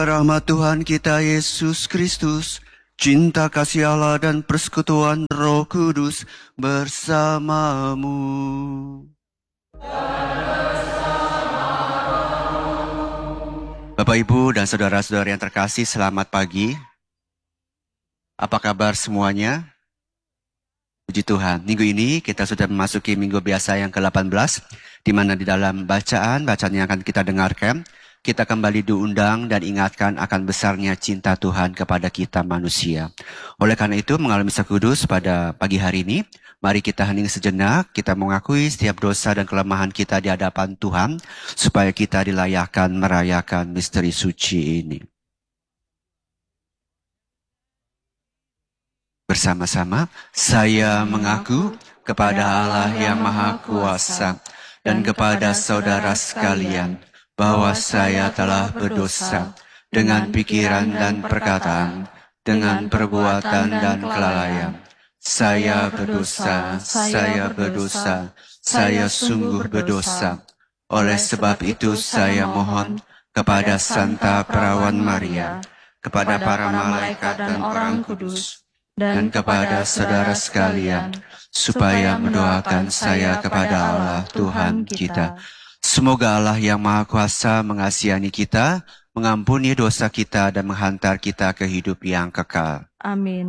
Rahmat Tuhan kita Yesus Kristus, cinta kasih Allah dan persekutuan Roh Kudus bersamamu. Bapak, Ibu, dan saudara-saudara yang terkasih, selamat pagi. Apa kabar semuanya? Puji Tuhan, minggu ini kita sudah memasuki minggu biasa yang ke-18, di mana di dalam bacaan yang akan kita dengarkan, kita kembali diundang dan ingatkan akan besarnya cinta Tuhan kepada kita manusia. Oleh karena itu, mengalami Misa Kudus pada pagi hari ini, mari kita hening sejenak, kita mengakui setiap dosa dan kelemahan kita di hadapan Tuhan, supaya kita dilayakkan merayakan misteri suci ini. Bersama-sama, saya mengaku kepada Allah yang Maha Kuasa dan kepada saudara sekalian, bahwa saya telah berdosa dengan pikiran dan perkataan, dengan perbuatan dan kelalaian. Saya berdosa, saya sungguh berdosa. Oleh sebab itu saya mohon kepada Santa Perawan Maria, kepada para malaikat dan orang kudus, dan kepada saudara sekalian, supaya mendoakan saya kepada Allah Tuhan kita. Semoga Allah yang Maha Kuasa mengasihani kita, mengampuni dosa kita, dan menghantar kita ke hidup yang kekal. Amin.